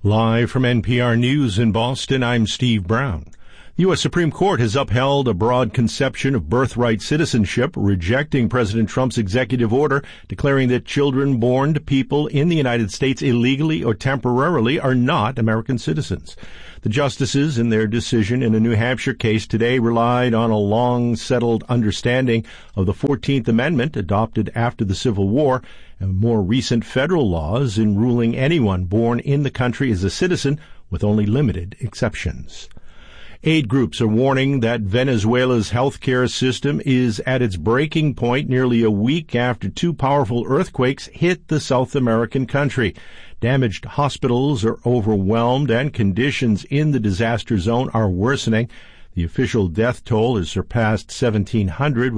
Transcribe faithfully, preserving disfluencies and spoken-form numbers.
Live from N P R News in Boston, I'm Steve Brown. The U S Supreme Court has upheld a broad conception of birthright citizenship, rejecting President Trump's executive order declaring that children born to people in the United States illegally or temporarily are not American citizens. The justices, in their decision in a New Hampshire case today, relied on a long-settled understanding of the fourteenth Amendment adopted after the Civil War and more recent federal laws in ruling anyone born in the country as a citizen with only limited exceptions. Aid groups are warning that Venezuela's healthcare system is at its breaking point nearly a week after two powerful earthquakes hit the South American country. Damaged hospitals are overwhelmed and conditions in the disaster zone are worsening. The official death toll has surpassed seventeen hundred,